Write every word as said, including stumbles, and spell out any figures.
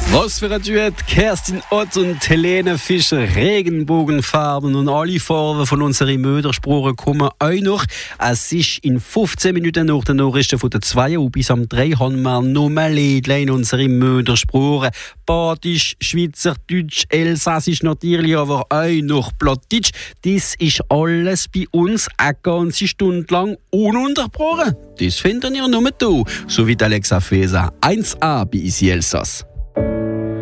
Was für ein Duett, Kerstin Ott und Helene Fischer, Regenbogenfarben und alle Farben von unseren Mördersprachen kommen auch noch. Es ist in fünfzehn Minuten nach den Nachrichten von der zwei und bis am drei haben wir noch mal Liedlein in unseren Mördersprachen. Badisch, Schweizerdeutsch, Elsassisch natürlich, aber auch noch Plattdeutsch. Das ist alles bei uns eine ganze Stunde lang ununterbrochen. Das findet ihr nur da, so wie Alexa Feser. eins a bei Isi Elsass.